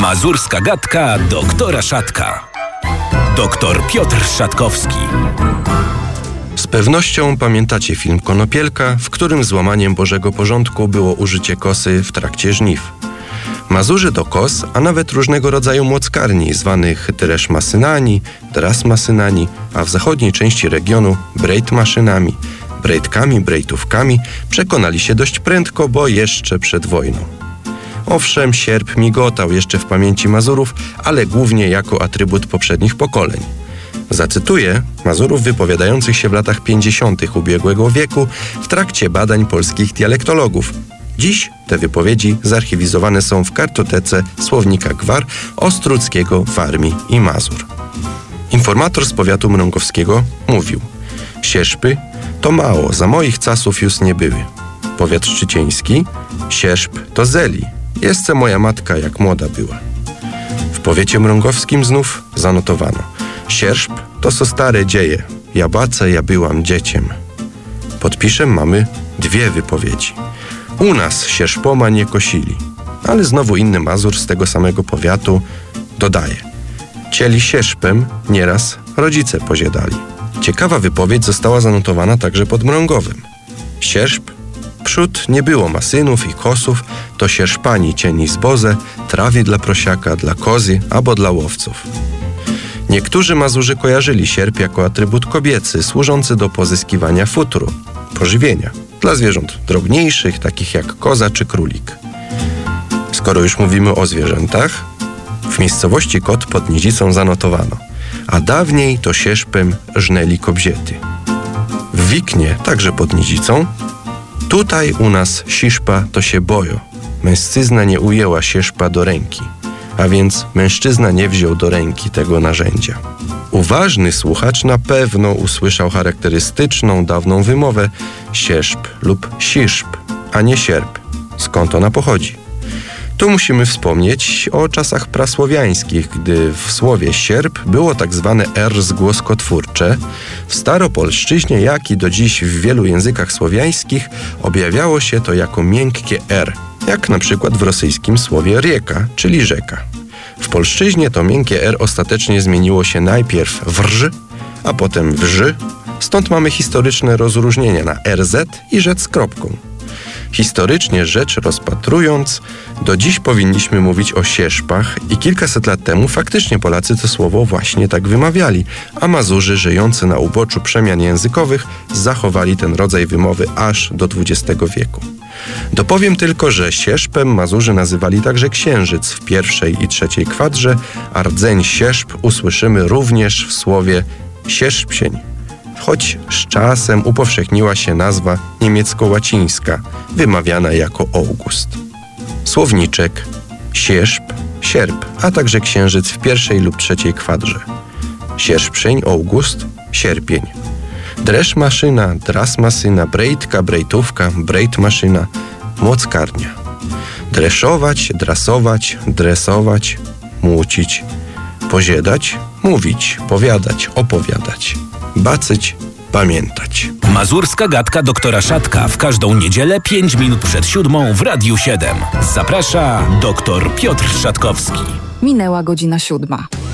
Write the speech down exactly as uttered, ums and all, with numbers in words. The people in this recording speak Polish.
Mazurska gadka doktora Szatka. Doktor Piotr Szatkowski. Z pewnością pamiętacie film Konopielka, w którym złamaniem Bożego porządku było użycie kosy w trakcie żniw. Mazurzy do kos, a nawet różnego rodzaju młockarni, zwanych dreszmaszynami, drasmaszynami, a w zachodniej części regionu brejtmaszynami, brejtkami, brejtówkami, przekonali się dość prędko, bo jeszcze przed wojną. Owszem, sierp migotał jeszcze w pamięci Mazurów, ale głównie jako atrybut poprzednich pokoleń. Zacytuję Mazurów wypowiadających się w latach pięćdziesiątych ubiegłego wieku w trakcie badań polskich dialektologów. Dziś te wypowiedzi zarchiwizowane są w kartotece Słownika Gwar Ostruckiego, Warmii i Mazur. Informator z powiatu mrągowskiego mówił: sierszpy to mało, za moich czasów już nie były. Powiat szczycieński: sierszp to zeli, jeszcze moja matka jak młoda była. W powiecie mrągowskim znów zanotowano: sierszp to so stare dzieje, ja bace, ja byłam dzieciem. Pod piszem mamy dwie wypowiedzi. U nas sierszpoma nie kosili, ale znowu inny Mazur z tego samego powiatu dodaje: cieli sierszpem nieraz rodzice poziedali. Ciekawa wypowiedź została zanotowana także pod Mrągowem. Sierszp, przód nie było masynów i kosów, to sierszpani cieni zboze, trawi dla prosiaka, dla kozy albo dla łowców. Niektórzy Mazurzy kojarzyli sierp jako atrybut kobiecy, służący do pozyskiwania futru, pożywienia, dla zwierząt drobniejszych, takich jak koza czy królik. Skoro już mówimy o zwierzętach, w miejscowości Kot pod Nidzicą zanotowano: a dawniej to sierszpem żnęli kobziety. W Wiknie, także pod Nidzicą: tutaj u nas siszpa to się bojo. Mężczyzna nie ujęła sierszpa do ręki, a więc mężczyzna nie wziął do ręki tego narzędzia. Uważny słuchacz na pewno usłyszał charakterystyczną dawną wymowę sierszp lub siszp, a nie sierp. Skąd ona pochodzi? Tu musimy wspomnieć o czasach prasłowiańskich, gdy w słowie sierp było tak zwane R zgłoskotwórcze. W staropolszczyźnie, jak i do dziś w wielu językach słowiańskich, objawiało się to jako miękkie R, jak na przykład w rosyjskim słowie rieka, czyli rzeka. W polszczyźnie to miękkie R ostatecznie zmieniło się najpierw w rż, a potem w ż, stąd mamy historyczne rozróżnienia na R Z i rzecz z kropką. Historycznie rzecz rozpatrując, do dziś powinniśmy mówić o sierszpach i kilkaset lat temu faktycznie Polacy to słowo właśnie tak wymawiali, a Mazurzy żyjący na uboczu przemian językowych zachowali ten rodzaj wymowy aż do dwudziestego wieku. Dopowiem tylko, że sierszpem Mazurzy nazywali także księżyc w pierwszej i trzeciej kwadrze, a rdzeń sierszp usłyszymy również w słowie sierszpsień, choć z czasem upowszechniła się nazwa niemiecko-łacińska, wymawiana jako August. Słowniczek: sierszp, sierp, a także księżyc w pierwszej lub trzeciej kwadrze. Sierszpsień, August, sierpień. Dreszmaszyna, drasmasyna, brejtka, brejtówka, brejtmaszyna, młockarnia. Dreszować, drasować, dresować, młócić. Poziedać, mówić, powiadać, opowiadać. Bacyć, pamiętać. Mazurska gadka doktora Szatka w każdą niedzielę pięć minut przed siódmą w Radiu siedem. Zaprasza doktor Piotr Szatkowski. Minęła godzina siódma.